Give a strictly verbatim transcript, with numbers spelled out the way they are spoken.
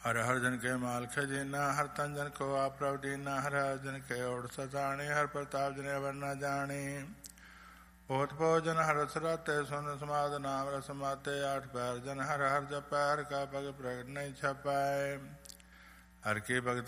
हर हर जन के मालख जीना, हर तन जन को आप प्रभ दीना, हर हर जन के ओढ़ सताणी, हर प्रताप जने वर न जानी। पोत भोजन हर सराते, सुन समाद नाम रस माते, आठ पैर जन हर हर जपै, हर का पग प्रगट नहीं छपाए। हर की भगत